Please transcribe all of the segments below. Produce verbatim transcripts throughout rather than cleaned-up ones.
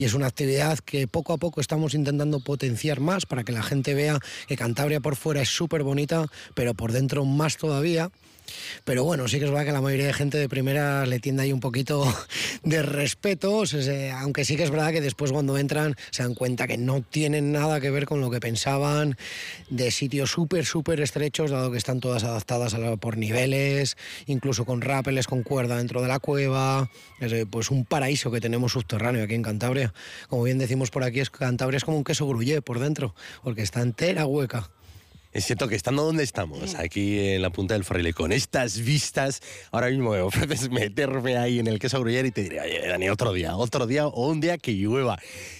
y es una actividad que poco a poco estamos intentando potenciar más para que la gente vea que Cantabria por fuera es súper bonita, pero por dentro más todavía. Pero bueno, sí que es verdad que la mayoría de gente de primera le tiende ahí un poquito de respeto, o sea, aunque sí que es verdad que después cuando entran se dan cuenta que no tienen nada que ver con lo que pensaban, de sitios súper, súper estrechos, dado que están todas adaptadas a la, por niveles, incluso con rápeles, con cuerda dentro de la cueva, es pues un paraíso que tenemos subterráneo aquí en Cantabria. Como bien decimos por aquí, es, Cantabria es como un queso gruyé por dentro, porque está entera hueca. Es cierto que estando donde estamos, aquí en la punta del Ferril, con estas vistas, ahora mismo me ofreces meterme ahí en el queso gruyere y te diré, oye, Dani, otro día, otro día o un día que llueva.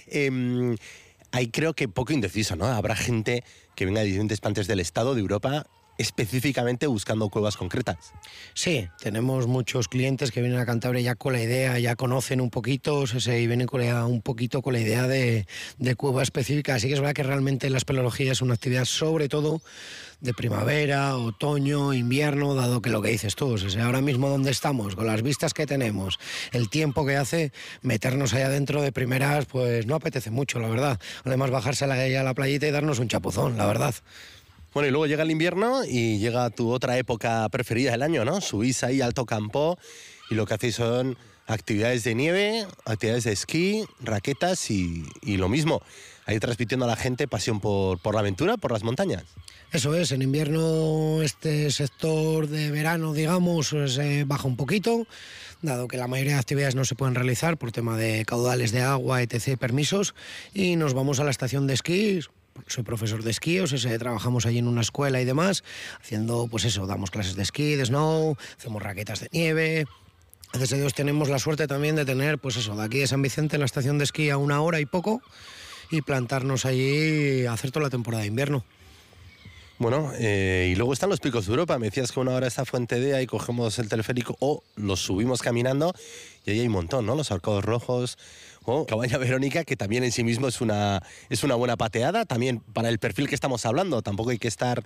Eh, ahí creo que poco indeciso, ¿no? Habrá gente que venga de diferentes partes del estado, de Europa, específicamente buscando cuevas concretas. Sí, tenemos muchos clientes que vienen a Cantabria ya con la idea, ya conocen un poquito, o sea, y vienen con la, un poquito con la idea de, de cueva específica. Así que es verdad que realmente la espeleología es una actividad sobre todo de primavera, otoño, invierno, dado que lo que dices tú, o sea, ahora mismo donde estamos, con las vistas que tenemos, el tiempo que hace, meternos allá adentro de primeras, pues no apetece mucho, la verdad. Además, bajarse a la, a la playita y darnos un chapuzón, la verdad. Bueno, y luego llega el invierno y llega tu otra época preferida del año, ¿no? Subís ahí Alto Campo y lo que hacéis son actividades de nieve, actividades de esquí, raquetas y, y lo mismo. Ahí transmitiendo a la gente pasión por, por la aventura, por las montañas. Eso es, en invierno este sector de verano, digamos, se baja un poquito, dado que la mayoría de actividades no se pueden realizar por tema de caudales de agua, etcétera, permisos, y nos vamos a la estación de esquí. Soy profesor de esquí, o sea, trabajamos allí en una escuela y demás, haciendo, pues eso, damos clases de esquí, de snow, hacemos raquetas de nieve. Gracias a Dios tenemos la suerte también de tener, pues eso, de aquí de San Vicente, la estación de esquí a una hora y poco, y plantarnos allí a hacer toda la temporada de invierno. Bueno, eh, y luego están los picos de Europa. Me decías que una hora está Fuentedea y cogemos el teleférico o los subimos caminando y ahí hay un montón, ¿no? Los Arcos Rojos o Caballa Verónica, que también en sí mismo es una, es una buena pateada, también para el perfil que estamos hablando. Tampoco hay que estar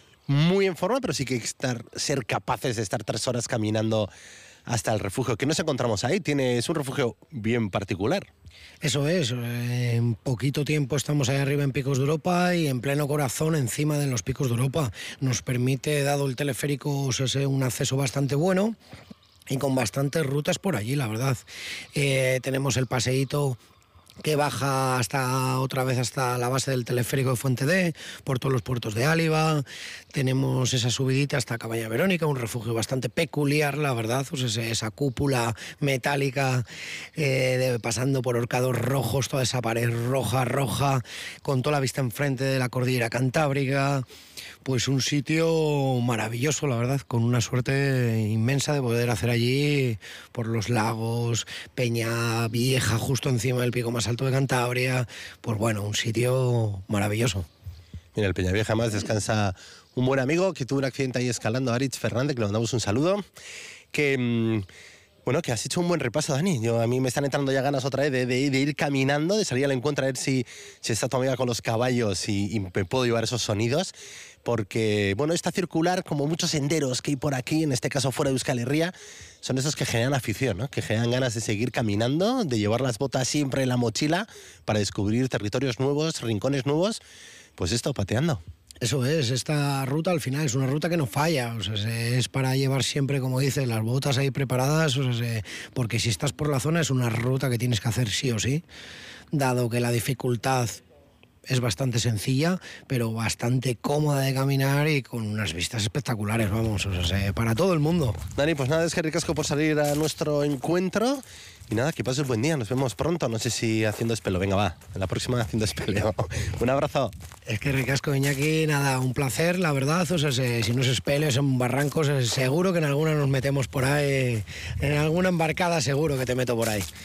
muy en forma, pero sí que hay que estar, ser capaces de estar tres horas caminando hasta el refugio. ¿Qué nos encontramos ahí? Tiene, es un refugio bien particular. Eso es, en poquito tiempo estamos ahí arriba en Picos de Europa y en pleno corazón encima de los Picos de Europa. Nos permite, dado el teleférico, un acceso bastante bueno y con bastantes rutas por allí, la verdad. Eh, tenemos el paseíto que baja hasta otra vez hasta la base del teleférico de Fuentedea, por todos los puertos de Áliva. Tenemos esa subidita hasta Caballa Verónica, un refugio bastante peculiar, la verdad, o sea, esa cúpula metálica eh, de, pasando por Horcados Rojos, toda esa pared roja, roja, con toda la vista enfrente de la cordillera Cantábrica. Pues un sitio maravilloso, la verdad, con una suerte inmensa de poder hacer allí por los lagos, Peña Vieja, justo encima del pico más alto de Cantabria. Pues bueno, un sitio maravilloso. Mira, el Peña Vieja además descansa un buen amigo que tuvo un accidente ahí escalando, Aritz Fernández, que le mandamos un saludo. Que... Mmm, Bueno, que has hecho un buen repaso, Dani. Yo, a mí me están entrando ya ganas otra vez de, de, de ir caminando, de salir al encuentro a ver si, si está tu amiga con los caballos y, y me puedo llevar esos sonidos. Porque, bueno, esta circular, como muchos senderos que hay por aquí, en este caso fuera de Euskal Herria, son esos que generan afición, ¿no? Que generan ganas de seguir caminando, de llevar las botas siempre en la mochila para descubrir territorios nuevos, rincones nuevos. Pues esto, pateando. Eso es, esta ruta al final es una ruta que no falla, o sea, es para llevar siempre, como dices, las botas ahí preparadas, o sea, porque si estás por la zona es una ruta que tienes que hacer sí o sí, dado que la dificultad es bastante sencilla, pero bastante cómoda de caminar y con unas vistas espectaculares, vamos, o sea, para todo el mundo. Dani, pues nada, es que ricasco por salir a nuestro encuentro. Y nada, que pases buen día, nos vemos pronto, no sé si haciendo espeleo, venga va, en la próxima haciendo espeleo. Un abrazo. Es que ricasco, Iñaki, nada, un placer, la verdad, o sea, si no es espeleo, son barrancos, seguro que en alguna nos metemos por ahí, en alguna embarcada seguro que te meto por ahí.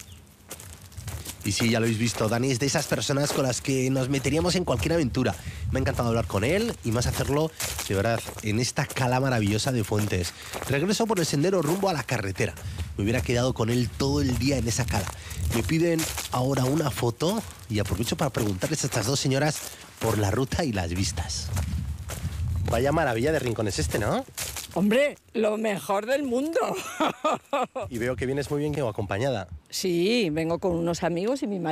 Y sí, ya lo habéis visto, Dani es de esas personas con las que nos meteríamos en cualquier aventura. Me ha encantado hablar con él y más hacerlo, de verdad, en esta cala maravillosa de Fuentes. Regreso por el sendero rumbo a la carretera. Me hubiera quedado con él todo el día en esa cala. Me piden ahora una foto y aprovecho para preguntarles a estas dos señoras por la ruta y las vistas. Vaya maravilla de rincón es este, ¿no? Hombre, lo mejor del mundo. Y veo que vienes muy bien o acompañada. Sí, vengo con unos amigos y mi marido.